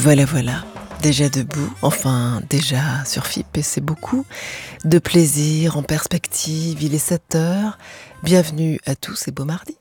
Voilà, voilà, déjà debout, enfin déjà sur FIP et c'est beaucoup. De plaisir en perspective, il est 7 heures. Bienvenue à tous et beau mardi.